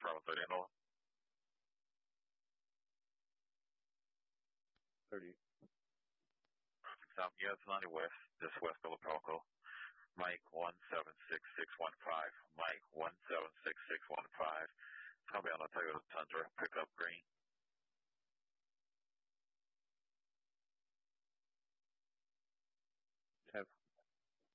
Bravo 30 and all. 30. South US 90 West, this West Philippine. Mike 176615. Mike 176615. It's going to be on a Toyota Tundra, pickup green.